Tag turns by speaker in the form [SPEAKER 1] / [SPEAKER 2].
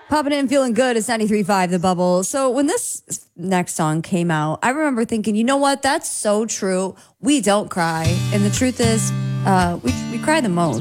[SPEAKER 1] Popping in, feeling good. It's 93.5 The Bubble. So when this next song came out, I remember thinking, you know what? That's so true. We don't cry. And the truth is, we cry the most.